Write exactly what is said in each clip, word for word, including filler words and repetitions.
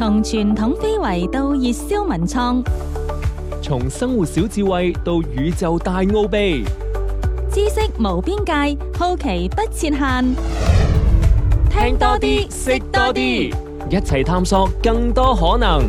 從傳統非遺到熱銷文創， 從生活小智慧到宇宙大奧秘， 知識無邊界，好奇不設限。聽多啲，識多啲， 一齊探索更多可能。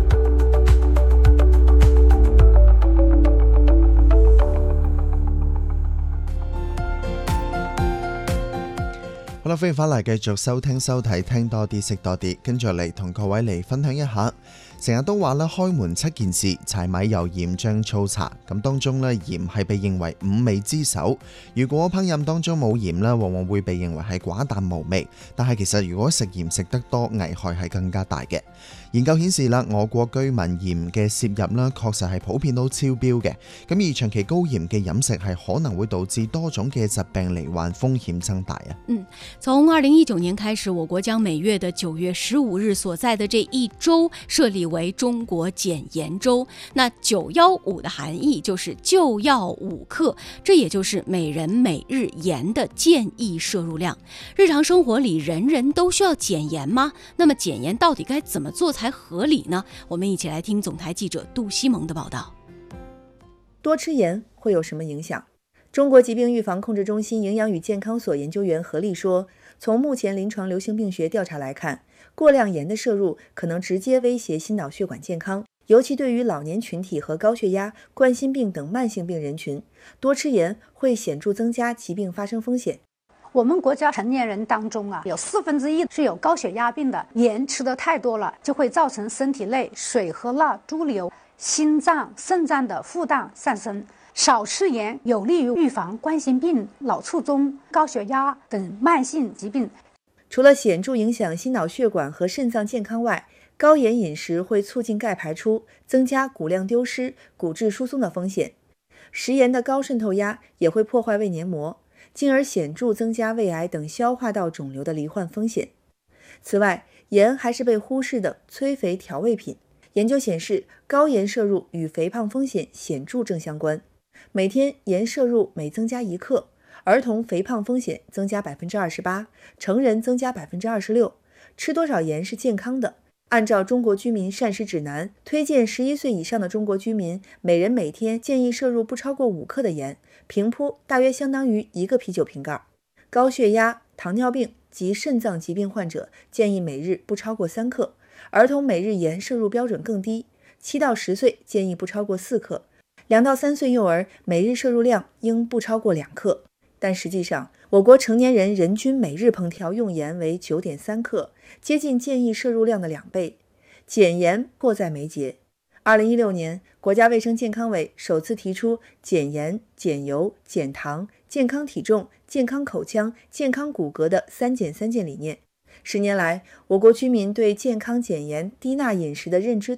好啦，歡迎翻嚟，繼續收聽收睇，聽多啲識多啲，跟住嚟同各位嚟分享一下。成日都話咧，開門七件事，柴米油鹽醬醋茶。咁當中咧，鹽係被認為五味之首。如果烹飪當中冇鹽咧，往往會被認為係寡淡無味。但係其實如果食鹽食得多，危害係更加大嘅。研究顯示啦，我國居民鹽嘅攝入啦，確實係普遍都超標嘅。咁而長期高鹽嘅飲食係可能會導致多種嘅疾病罹患風險增大啊。 嗯，從二零一九年開始，我國將每月的九月十五日所在的這一周設立為中國減鹽週。那九幺五的含義就是就要五克，這也就是每人每日鹽的建議攝入量。日常生活裡人人都需要減鹽嗎？那麼減鹽到底該怎麼做才合理呢？我們一起來聽總台記者杜西蒙的報道。 多吃鹽會有什麼影響？中國疾病預防控制中心營養與健康所研究員何麗說，從目前臨床流行病學調查來看，過量鹽的攝入可能直接威脅心腦血管健康，尤其對於老年群體和高血壓、冠心病等慢性病人群，多吃鹽會顯著增加疾病發生風險。 我們國家成年人當中啊，有四分之一是有高血壓病的，鹽吃得太多了，就會造成身體內水和鈉潴留，心臟、腎臟的負擔上升。少吃鹽有利於預防冠心病、腦卒中、高血壓等慢性疾病。 除了顯著影響心腦血管和腎臟健康外，高鹽飲食會促進鈣排出，增加骨量丟失、骨質疏鬆的風險。食鹽的高滲透壓也會破壞胃黏膜，進而顯著增加胃癌等消化道腫瘤的罹患風險。此外，鹽還是被忽視的催肥調味品。研究顯示，高鹽攝入與肥胖風險顯著正相關。每天鹽攝入每增加一克，兒童肥胖風險增加百分之二十八，成人增加百分之二十六。吃多少鹽是健康的？按照中國居民膳食指南，推薦十一歲以上的中國居民每人每天建議攝入不超過五克的鹽，平鋪大約相當於一個啤酒瓶蓋。高血壓、糖尿病及腎臟疾病患者建議每日不超過三克，兒童每日鹽攝入標準更低，七到十歲建議不超過四克，兩到三歲幼兒每日攝入量應不超過兩克。但實際上，我國成年人人均每日烹調用鹽為九點三克，接近建議攝入量的兩倍。減鹽迫在眉睫。二零一六年，國家衛生健康委首次提出減鹽、減油、減糖、健康體重、健康口腔、健康骨骼的三減三健理念。十年來，我國居民對健康減鹽、低鈉飲食的認知